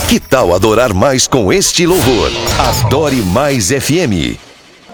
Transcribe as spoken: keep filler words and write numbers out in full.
Que tal adorar mais com este louvor? Adore Mais F M.